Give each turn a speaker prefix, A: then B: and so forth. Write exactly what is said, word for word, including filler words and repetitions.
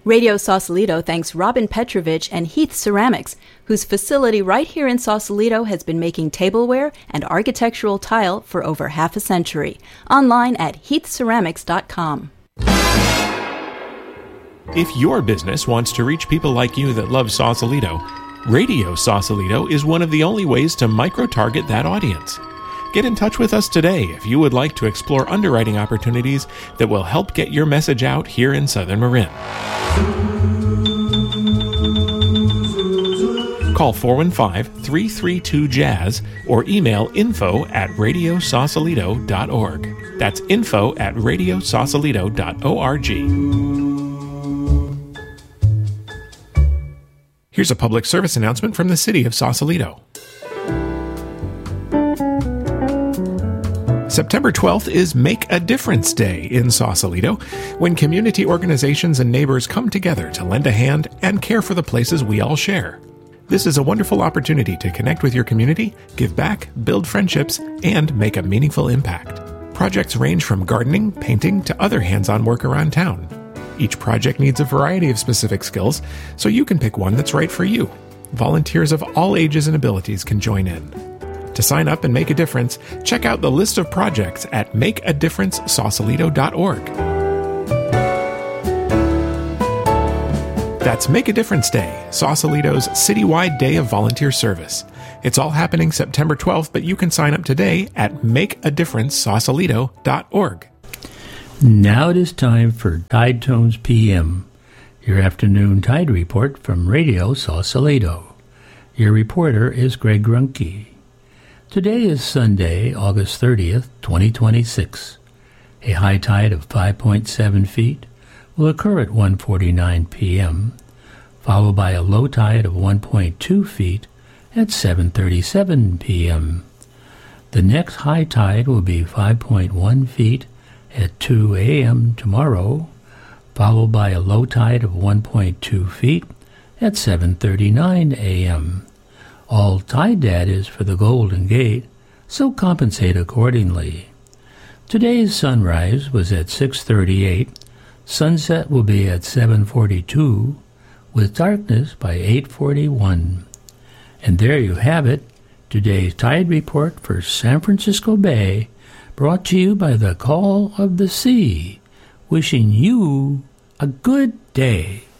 A: Radio Sausalito thanks Robin Petrovich and Heath Ceramics, whose facility right here in Sausalito has been making tableware and architectural tile for over half a century. Online at heath ceramics dot com.
B: If your business wants to reach people like you that love Sausalito, Radio Sausalito is one of the only ways to micro-target that audience. Get in touch with us today if you would like to explore underwriting opportunities that will help get your message out here in Southern Marin. Call four one five, three three two, jazz or email info at radio sausalito dot org. That's info at radio sausalito dot org. Here's a public service announcement from the City of Sausalito. September twelfth is Make a Difference Day in Sausalito, when community organizations and neighbors come together to lend a hand and care for the places we all share. This is a wonderful opportunity to connect with your community, give back, build friendships, and make a meaningful impact. Projects range from gardening, painting, to other hands-on work around town. Each project needs a variety of specific skills, so you can pick one that's right for you. Volunteers of all ages and abilities can join in. To sign up and make a difference, check out the list of projects at make a difference sausalito dot org. That's Make a Difference Day, Sausalito's citywide day of volunteer service. It's all happening September twelfth, but you can sign up today at make a difference sausalito dot org.
C: Now it is time for Tide Tones P M, your afternoon tide report from Radio Sausalito. Your reporter is Greg Grunke. Today is Sunday, August thirtieth, twenty twenty-six. A high tide of five point seven feet will occur at one forty-nine p.m., followed by a low tide of one point two feet at seven thirty-seven p.m. The next high tide will be five point one feet at two a.m. tomorrow, followed by a low tide of one point two feet at seven thirty-nine a.m. All tide data is for the Golden Gate, so compensate accordingly. Today's sunrise was at six thirty-eight. Sunset will be at seven forty-two, with darkness by eight forty-one. And there you have it, today's tide report for San Francisco Bay, brought to you by the Call of the Sea. Wishing you a good day.